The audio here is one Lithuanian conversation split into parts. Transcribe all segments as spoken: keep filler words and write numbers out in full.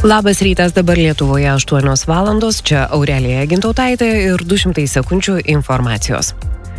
Labas rytas, dabar Lietuvoje aštuonios valandos, čia Aurelija Gintautaitė ir du šimtai sekundžių informacijos.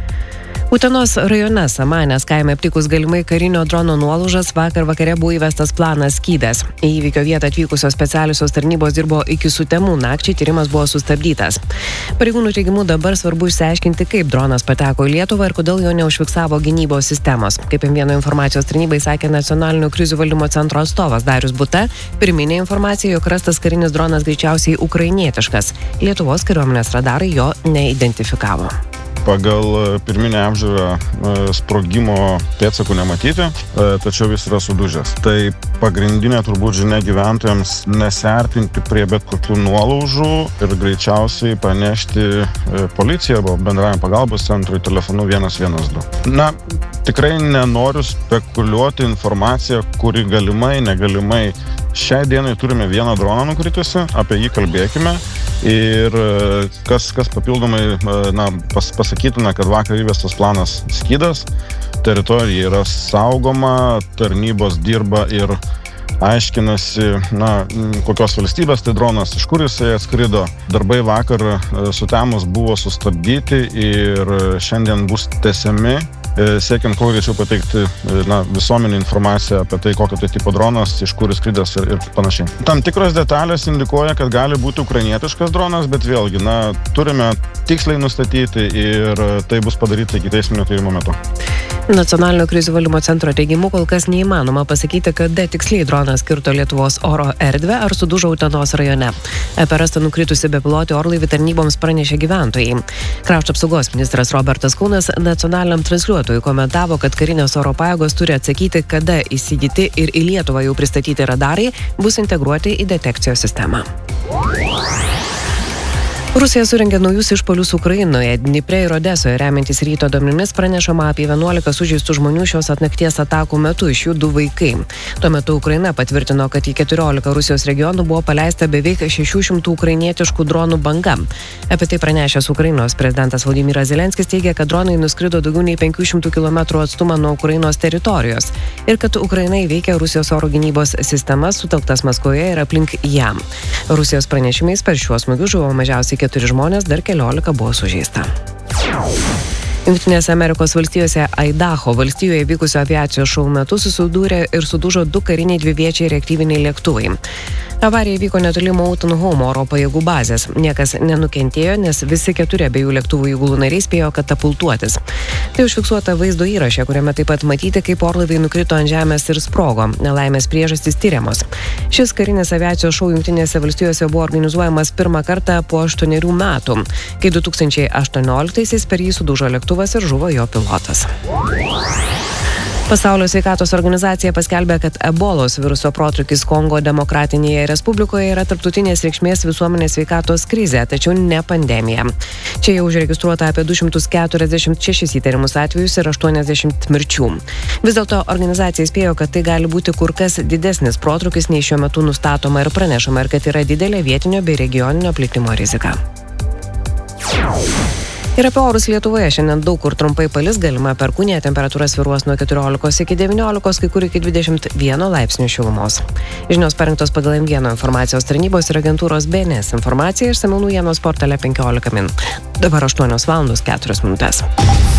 Utenos rajone Samanės kaime aptikus galimai karinio drono nuolaužas, vakar vakare buvo įvestas planas Skydas. Į įvykio vietą atvykusios specialiosios tarnybos dirbo iki sutemų, nakčiai tyrimas buvo sustabdytas. Pareigūnų teigimu dabar svarbu išsiaiškinti, kaip dronas pateko į Lietuvą ir kodėl jo neužfiksavo gynybos sistemos. Kaip vieno informacijos tarnybai sakė Nacionalinio krizių valdymo centro atstovas Darius Buta, pirminė informacija, jog rastas karinis dronas greičiausiai ukrainietiškas. Lietuvos kariuomenės radarai jo neidentifikavo. Pagal pirminę apžiūrą sprogimo pėdsakų nematyti, tačiau jis yra sudužęs. Tai pagrindinė turbūt žinia gyventojams nesiartinti prie bet kokių nuolaužų ir greičiausiai panešti policiją arba bendrajam pagalbos centrui telefonu vienas vienas du. Na, tikrai nenoriu spekuliuoti informaciją, kuri galimai, negalimai. Šiai dienai turime vieną droną nukritusi, apie jį kalbėkime. Ir kas, kas papildomai na, pas, pasakytume, kad vakar įvestas planas Skydas, teritorija yra saugoma, tarnybos dirba ir aiškinasi, na, kokios valstybės tai dronas, iš kur jisai atskrido. Darbai vakar sutemus buvo sustabdyti ir šiandien bus tęsiami, siekiant kuo greičiau pateikti na, visuomenį informaciją apie tai, kokio tai tipo dronas, iš kur skridęs ir, ir panašiai. Tam tikros detalės indikuoja, kad gali būti ukrainietiškas dronas, bet vėlgi, na, turime tiksliai nustatyti ir tai bus padaryta iki teisminio tyrimo metu. Nacionalinio krizių valdymo centro teigimu kol kas neįmanoma pasakyti, kada tiksliai dronas kirto Lietuvos oro erdvę ar sudužo Utenos rajone. Apie rastą nukritusi bepilotį orlaivį tarnyboms pranešė gyventojai. Krašto apsaugos ministras Robertas Kūnas nacionaliniam transliuotojui komentavo, kad karinės oro pajėgos turi atsakyti, kada įsigyti ir į Lietuvą jau pristatyti radarai bus integruoti į detekcijos sistemą. Rusija surengė naujus išpuolius Ukrainoje. Dnipre ir Odesoje, remiantis ryto duomenimis, pranešama apie vienuolika sužeistų žmonių šios atnakties atakų metu, iš jų du vaikai. Tuo metu Ukraina patvirtino, kad į keturiolika Rusijos regionų buvo paleista beveik šešių šimtų ukrainietiškų dronų banga. Apie tai pranešęs Ukrainos prezidentas Volodymyras Zelenskis teigia, kad dronai nuskrido daugiau nei penkių šimtų kilometrų atstumą nuo Ukrainos teritorijos ir kad Ukraina įveikia Rusijos oro gynybos sistemas sutelktas Maskvoje ir aplink jam. Rusijos pranešimais per šiuos smūgius žuvo mažiausiai keturi žmonės, dar keliolika buvo sužeista. Jungtinėse Amerikos valstijose Aidaho valstijoje vykusio aviacijos šou metu susidūrė ir sudužo du kariniai dviviečiai reaktyviniai lėktuvai. Avarija vyko netoli Mountain Home oro pajėgų bazės. Niekas nenukentėjo, nes visi keturi abiejų lėktuvų įgulų nariai spėjo katapultuotis. Tai užfiksuota vaizdo įraše, kuriame taip pat matyti, kaip orlaiviai nukrito ant žemės ir sprogo. Nelaimės priežastys tyriamos. Šis karinis aviacijos šou Jungtinėse valstijose buvo organizuojamas pirmą kartą po aštuonerių metų, kai du tūkstančiai aštuonioliktaisiais per jį sudužo lėktuvas ir žuvo jo pilotas. Pasaulio sveikatos organizacija paskelbė, kad ebolos viruso protrūkis Kongo Demokratinėje Respublikoje yra tarptautinės reikšmės visuomenės sveikatos krizė, tačiau ne pandemija. Čia jau užregistruota apie du šimtus keturiasdešimt šešis įtariamus atvejus ir aštuoniasdešimt mirčių. Vis dėlto organizacija įspėjo, kad tai gali būti kur kas didesnis protrūkis nei šiuo metu nustatoma ir pranešama, ir kad yra didelė vietinio bei regioninio plitimo rizika. Ir apie orus Lietuvoje šiandien daug kur trumpai palis, galima perkūnija, temperatūra svyruos nuo keturiolikos iki devyniolikos, kai kur iki dvidešimt vieno laipsnių šilumos. Žinios parengtos pagal M vieno informacijos tarnybos ir agentūros B N S informacija, išsamiau naujienos portale penkiolika min. Dabar aštuonios valandos keturios minutės.